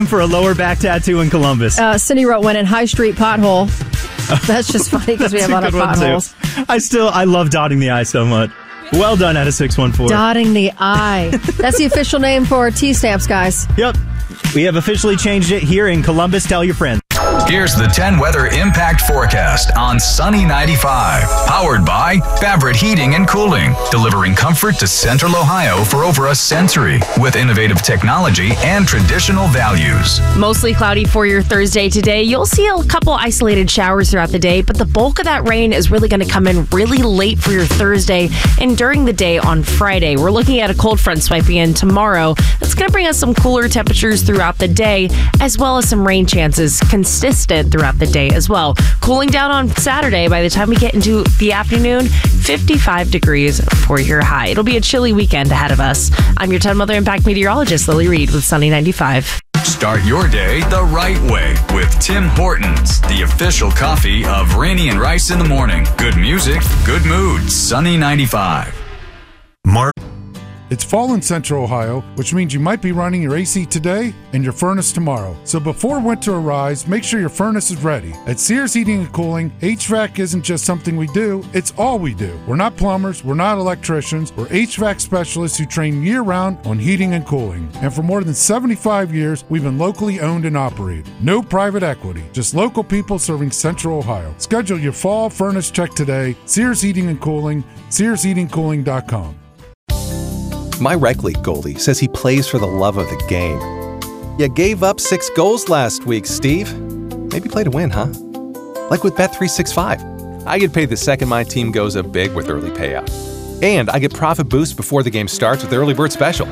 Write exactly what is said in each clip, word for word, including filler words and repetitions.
for a lower back tattoo in Columbus. Uh, Cindy wrote, when in High Street pothole. That's just funny because we have a lot of potholes. I still, I love dotting the I so much. Well done at a six one four. Dotting the I. That's the official name for T-Stamps, guys. Yep. We have officially changed it here in Columbus. Tell your friends. Here's the ten weather impact forecast on Sunny ninety-five. Powered by Fabric Heating and Cooling. Delivering comfort to Central Ohio for over a century. With innovative technology and traditional values. Mostly cloudy for your Thursday today. You'll see a couple isolated showers throughout the day, but the bulk of that rain is really going to come in really late for your Thursday and during the day on Friday. We're looking at a cold front swiping in tomorrow. That's going to bring us some cooler temperatures throughout the day, as well as some rain chances consistent throughout the day as well. Cooling down on Saturday. By the time we get into the afternoon, fifty-five degrees for your high. It'll be a chilly weekend ahead of us. I'm your ten Weather Impact meteorologist, Lily Reed, with Sunny ninety-five. Start your day the right way with Tim Hortons, the official coffee of Rainey and Rice in the morning. Good music, good mood. Sunny ninety-five. Mark. It's fall in Central Ohio, which means you might be running your A C today and your furnace tomorrow. So before winter arrives, make sure your furnace is ready. At Sears Heating and Cooling, H V A C isn't just something we do, it's all we do. We're not plumbers, we're not electricians, we're H V A C specialists who train year-round on heating and cooling. And for more than seventy-five years, we've been locally owned and operated. No private equity, just local people serving Central Ohio. Schedule your fall furnace check today. Sears Heating and Cooling, sears heating cooling dot com. My rec league goalie says he plays for the love of the game. You gave up six goals last week, Steve. Maybe play to win, huh? Like with Bet three sixty-five. I get paid the second my team goes up big with early payout. And I get profit boost before the game starts with the early bird special.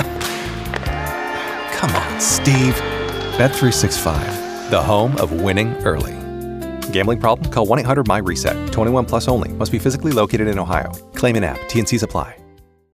Come on, Steve. Bet three sixty-five, the home of winning early. Gambling problem? Call one eight hundred M Y reset. twenty-one plus only. Must be physically located in Ohio. Claim in app. T and Cs apply.